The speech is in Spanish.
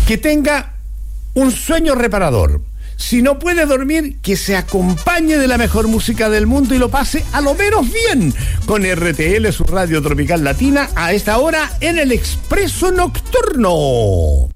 que tenga un sueño reparador. Si no puede dormir, que se acompañe de la mejor música del mundo y lo pase a lo menos bien con RTL, su radio tropical latina, a esta hora en el Expreso Nocturno.